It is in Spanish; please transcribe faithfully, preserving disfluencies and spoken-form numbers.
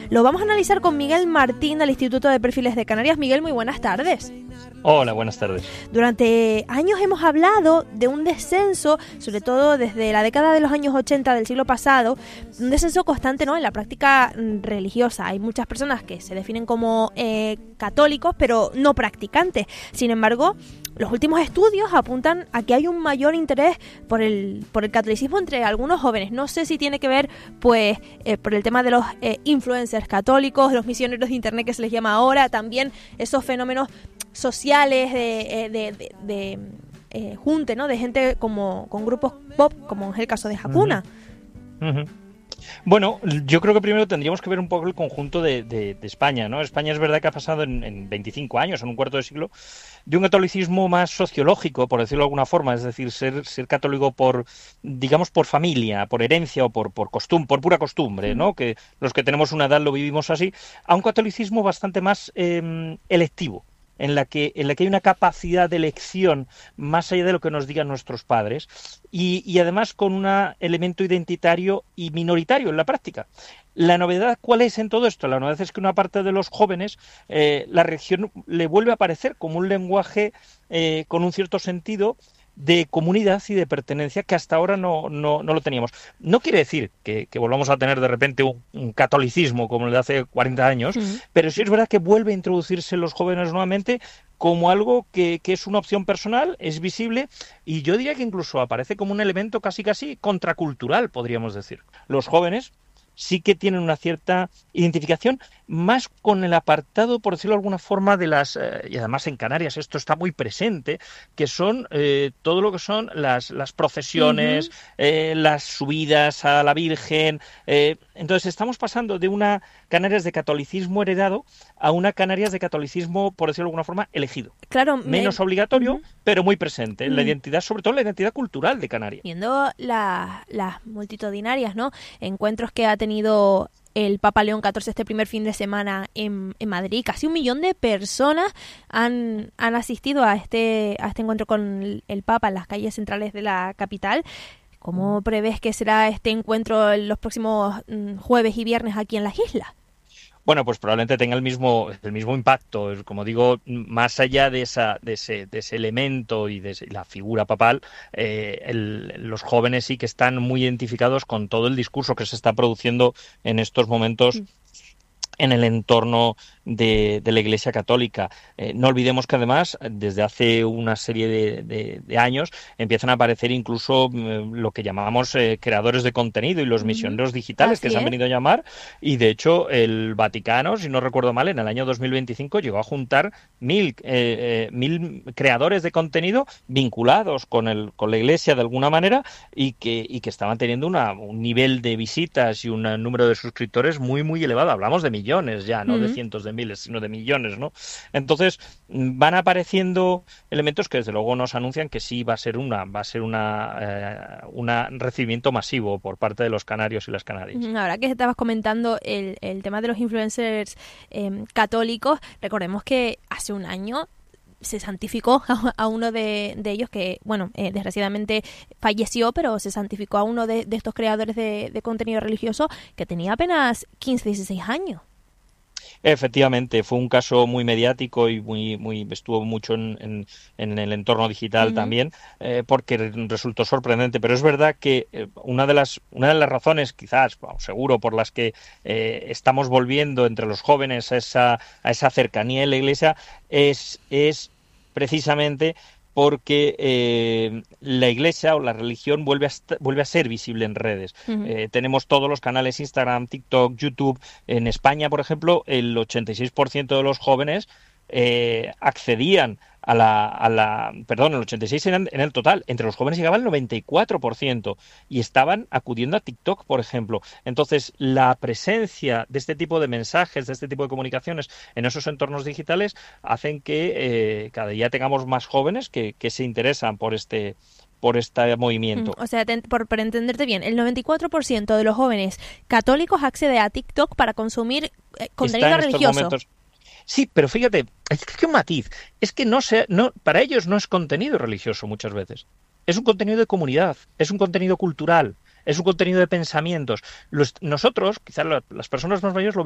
Lo vamos a analizar con Miguel Martín del Instituto de Perfiles de Canarias. Miguel, muy buenas tardes. Hola, buenas tardes. Durante años hemos hablado de un descenso, sobre todo desde la década de los años ochenta del siglo pasado, un descenso constante, ¿no?, en la práctica religiosa. Hay muchas personas que se definen como eh, católicos, pero no practicantes. Sin embargo, los últimos estudios apuntan a que hay un mayor interés por el por el catolicismo entre algunos jóvenes. No sé si tiene que ver, pues, eh, por el tema de los eh, influencers católicos, los misioneros de internet que se les llama ahora, también esos fenómenos sociales de, de, de, de eh, junte, ¿no?, de gente como con grupos pop, como es el caso de Hakuna. Uh-huh. Uh-huh. Bueno, yo creo que primero tendríamos que ver un poco el conjunto de, de, de España, ¿no? España es verdad que ha pasado en, en veinticinco años, en un cuarto de siglo, de un catolicismo más sociológico, por decirlo de alguna forma, es decir, ser, ser católico por, digamos, por familia, por herencia o por, por costumbre, por pura costumbre, ¿no? Que los que tenemos una edad lo vivimos así, a un catolicismo bastante más eh, electivo. En la que en la que hay una capacidad de elección más allá de lo que nos digan nuestros padres y, y además con un elemento identitario y minoritario en la práctica. La novedad, ¿cuál es en todo esto? La novedad es que una parte de los jóvenes eh, la religión le vuelve a aparecer como un lenguaje eh, con un cierto sentido de comunidad y de pertenencia que hasta ahora no, no, no lo teníamos. No quiere decir que, que volvamos a tener de repente un, un catolicismo como el de hace cuarenta años, uh-huh. pero sí es verdad que vuelve a introducirse en los jóvenes nuevamente como algo que, que es una opción personal, es visible, y yo diría que incluso aparece como un elemento casi casi contracultural, podríamos decir. Los jóvenes sí que tienen una cierta identificación más con el apartado, por decirlo de alguna forma, de las, eh, y además en Canarias esto está muy presente, que son eh, todo lo que son las, las procesiones, uh-huh. eh, las subidas a la Virgen. Eh, entonces estamos pasando de una Canarias de catolicismo heredado a una Canarias de catolicismo, por decirlo de alguna forma, elegido. Claro, menos me... obligatorio, uh-huh. pero muy presente. Uh-huh. La identidad, sobre todo la identidad cultural de Canarias. Viendo la, las multitudinarias, ¿no?, encuentros que ha tenido el Papa León catorce este primer fin de semana en, en Madrid. Casi un millón de personas han, han asistido a este, a este encuentro con el, el Papa en las calles centrales de la capital. ¿Cómo prevés que será este encuentro en los próximos mm, jueves y viernes aquí en las islas? Bueno, pues probablemente tenga el mismo el mismo impacto. Como digo, más allá de esa de ese, de ese elemento y de ese, la figura papal, eh, el, los jóvenes sí que están muy identificados con todo el discurso que se está produciendo en estos momentos en el entorno de, de la Iglesia Católica. Eh, no olvidemos que además, desde hace una serie de, de, de años, empiezan a aparecer incluso eh, lo que llamábamos eh, creadores de contenido y los uh-huh. misioneros digitales, Así que se han venido a llamar, y de hecho el Vaticano, si no recuerdo mal, en el año dos mil veinticinco llegó a juntar mil, eh, eh, mil creadores de contenido vinculados con, el, con la Iglesia de alguna manera y que, y que estaban teniendo una, un nivel de visitas y un número de suscriptores muy, muy elevado. Hablamos de millones millones ya, no uh-huh. de cientos de miles, sino de millones, ¿no? Entonces van apareciendo elementos que desde luego nos anuncian que sí va a ser una va a ser una eh, una recibimiento masivo por parte de los canarios y las canarias. Ahora que estabas comentando el, el tema de los influencers eh, católicos, recordemos que hace un año se santificó a, a uno de, de ellos que, bueno, eh, desgraciadamente falleció, pero se santificó a uno de, de estos creadores de, de contenido religioso que tenía apenas quince, dieciséis años. Efectivamente, fue un caso muy mediático y muy, muy estuvo mucho en, en, en el entorno digital uh-huh. también, eh, porque resultó sorprendente. Pero es verdad que eh, una de las una de las razones, quizás, bueno, seguro, por las que eh, estamos volviendo entre los jóvenes a esa a esa cercanía en la Iglesia es es precisamente porque eh, la Iglesia o la religión vuelve a, st- vuelve a ser visible en redes. Uh-huh. Eh, tenemos todos los canales Instagram, TikTok, YouTube. En España, por ejemplo, el ochenta y seis por ciento de los jóvenes eh, accedían a la, a la... Perdón, el ochenta y seis por ciento en, en el total. Entre los jóvenes llegaba el noventa y cuatro por ciento y estaban acudiendo a TikTok, por ejemplo. Entonces, la presencia de este tipo de mensajes, de este tipo de comunicaciones en esos entornos digitales hacen que eh, cada día tengamos más jóvenes que, que se interesan por este por este movimiento. O sea, te, por, para entenderte bien, el noventa y cuatro por ciento de los jóvenes católicos accede a TikTok para consumir eh, contenido Está en religioso. Estos momentos... Sí, pero fíjate, es que un matiz, es que no se, no, para ellos no es contenido religioso muchas veces, es un contenido de comunidad, es un contenido cultural, es un contenido de pensamientos. Los, nosotros, quizás las personas más mayores lo